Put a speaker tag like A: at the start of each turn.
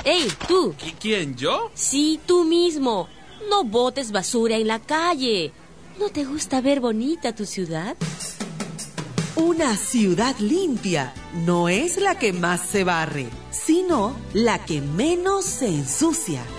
A: ¡Ey, tú!
B: ¿Quién, yo?
A: Sí, tú mismo. No botes basura en la calle. ¿No te gusta ver bonita tu ciudad?
C: Una ciudad limpia no es la que más se barre, sino la que menos se ensucia.